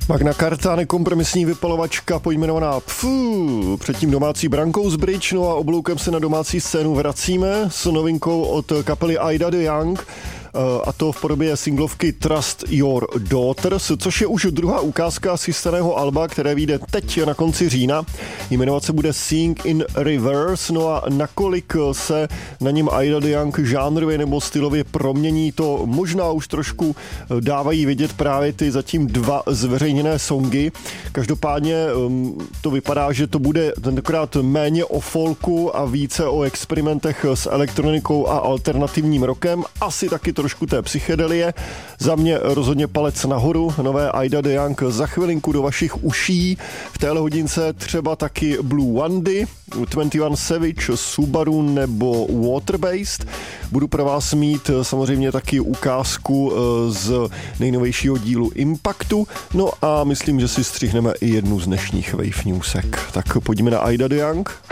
Magna Carta, nekompromisní vypalovačka pojmenovaná předtím domácí brankou z Bridge, no a obloukem se na domácí scénu vracíme s novinkou od kapely Ida the Young, a to v podobě singlovky Trust Your Daughters, což je už druhá ukázka z chystaného alba, které vyjde teď na konci října. Jmenovat se bude Seeing in Reverse, no a nakolik se na něm Ida the Young žánrově nebo stylově promění, to možná už trošku dávají vidět právě ty zatím dva zveřejněné songy. Každopádně to vypadá, že to bude tentokrát méně o folku a více o experimentech s elektronikou a alternativním rockem, asi taky trošku té psychedelie. Za mě rozhodně palec nahoru, nové Ida the Young za chvilinku do vašich uší. V téhle hodince třeba taky Blue Wandy, 21 Savage, Subaru nebo Waterbased. Budu pro vás mít samozřejmě taky ukázku z nejnovějšího dílu Impactu, no a myslím, že si střihneme i jednu z dnešních Wave Newsek. Tak pojďme na Ida the Young.